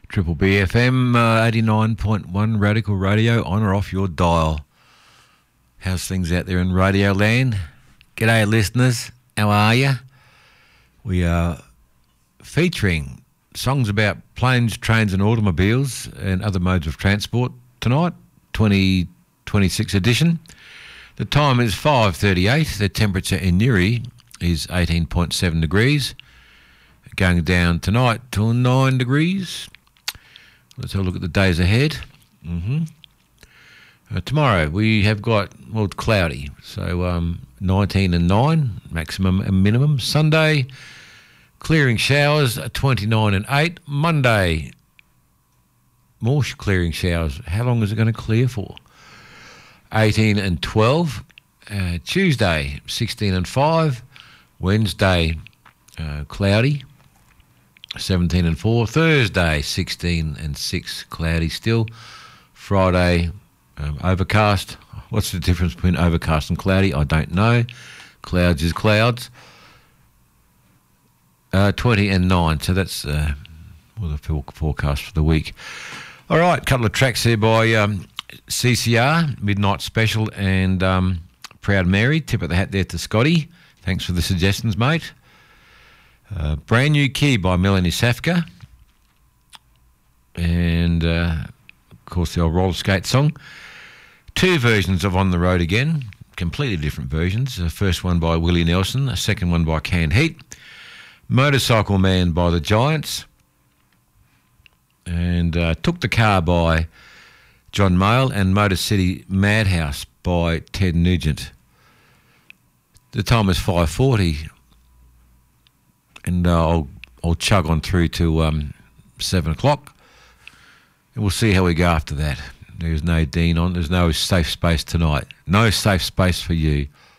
Triple B FM 89.1 Radical Radio, on or off your dial. How's things out there in Radio Land? G'day listeners, how are you? We are featuring songs about planes, trains and automobiles and other modes of transport tonight, 2026 edition. The time is 5:38. The temperature in Newry is 18.7 degrees. Going down tonight to 9 degrees. Let's have a look at the days ahead. Tomorrow we have got, well, cloudy, so 19 and 9, maximum and minimum. Sunday, clearing showers, 29 and 8. Monday, more clearing showers. How long is it going to clear for? 18 and 12. Tuesday, 16 and 5. Wednesday, cloudy, 17 and 4. Thursday, 16 and 6, cloudy still. Friday, overcast. What's the difference between overcast and cloudy? I don't know. Clouds is clouds. 20 and 9. So that's the forecast for the week. All right, a couple of tracks there by CCR, Midnight Special and Proud Mary. Tip of the hat there to Scotty. Thanks for the suggestions, mate. Brand New Key by Melanie Safka. And, of course, the old roller skate song. Two versions of On the Road Again, completely different versions. The first one by Willie Nelson, the second one by Canned Heat. Motorcycle Man by The Giants. And Took the Car by John Mayall, and Motor City Madhouse by Ted Nugent. The time is 5:40. And I'll chug on through to 7 o'clock. And we'll see how we go after that. There's no Dean on. There's no safe space tonight. No safe space for you.